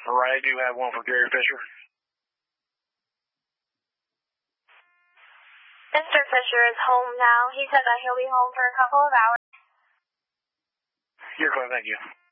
Right, I do have one for Gary Fisher. Mr. Fisher is home now. He said that he'll be home for a couple of hours. You're clear, thank you.